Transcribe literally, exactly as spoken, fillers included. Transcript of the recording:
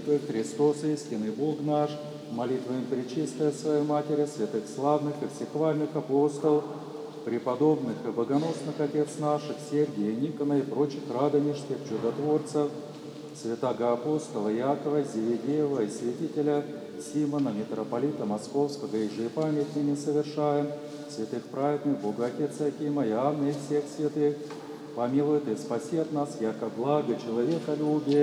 молитвы Христос, истинный Бог наш, молитвами Пречистая Своей Матери, святых славных и всехвальных апостолов, преподобных и богоносных отец наших, Сергия, Никона и прочих радонежских чудотворцев, святаго апостола Якова, Зеведеева и святителя Симона, митрополита Московского, и же и память ныне совершаем, святых праведных, Бога Отца Акима, Иоанна и всех святых, помилует и спасет нас, яко благо человеколюбие.